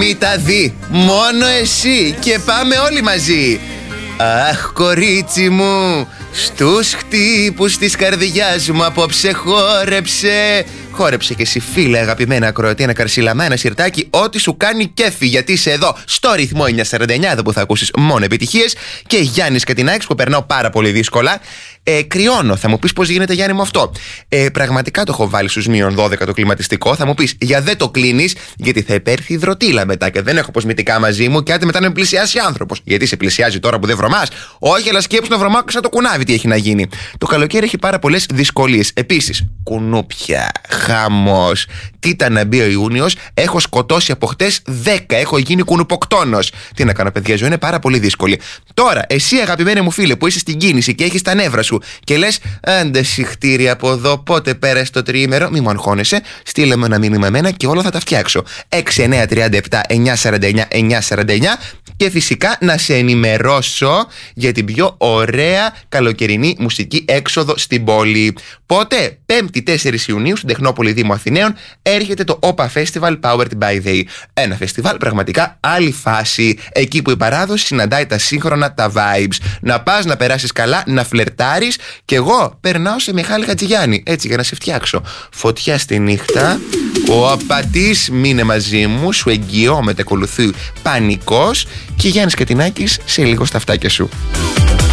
μη τα δει, μόνο εσύ και πάμε όλοι μαζί. Αχ, κορίτσι μου, στους χτύπους της καρδιάς μου απόψε χόρεψε. Χόρεψε και εσύ, φίλε, αγαπημένα ακροατή, ένα καρσιλαμά, ένα σιρτάκι, ό,τι σου κάνει κέφι. Γιατί είσαι εδώ στο ρυθμό 949, εδώ που θα ακούσεις μόνο επιτυχίες. Και Γιάννης Κατινάκης, που περνάω πάρα πολύ δύσκολα. Κρυώνω. Θα μου πεις πώς γίνεται, Γιάννη μου, αυτό. Πραγματικά το έχω βάλει στους -12 το κλιματιστικό. Θα μου πεις, για δεν το κλείνεις, γιατί θα υπέρθει υδροτήλα μετά και δεν έχω κοσμητικά μαζί μου. Και άντε μετά να με πλησιάσει άνθρωπος. Γιατί σε πλησιάζει τώρα που δεν βρωμάς? Όχι, αλλά σκέψου να βρωμάξω το κουνάβι, τι έχει να γίνει. Το καλοκαίρι έχει πάρα πολλές δυσκολίες. Επίσης, κουνούπια, χαμός. Τι ήταν να μπει ο Ιούνιος, έχω σκοτώσει από χτες 10. Έχω γίνει κουνουποκτόνος. Τι να κάνω, παιδιά, ζωή είναι πάρα πολύ δύσκολη. Τώρα, εσύ, αγαπημένε μου φίλε, που είσαι στην κίνηση και έχεις τα νεύρα σου και λες, άντε συχτήρια από εδώ, πότε πέρασε το τριήμερο, μη μου αγχώνεσαι, στείλε με ένα μήνυμα εμένα και όλα θα τα φτιάξω. 6937 949 949 και φυσικά να σε ενημερώσω για την πιο ωραία καλοκαιρινή μουσική έξοδο στην πόλη. Πότε? 5η 4 Ιουνίου στην Τεχνόπολη Δήμου Αθηναίων έρχεται το OPA Festival Powered by They. Ένα φεστιβάλ πραγματικά άλλη φάση. Εκεί που η παράδοση συναντάει τα σύγχρονα, τα vibes. Να πας να περάσεις καλά, να φλερτάρεις. Και εγώ περνάω σε Μιχάλη Χατζηγιάννη, έτσι για να σε φτιάξω. Φωτιά στη νύχτα. Ο απατής μείνε μαζί μου, σου εγγυώ μετακολουθεί πανικός. Και Γιάννης Κατινάκης σε λίγο στα αυτάκια σου.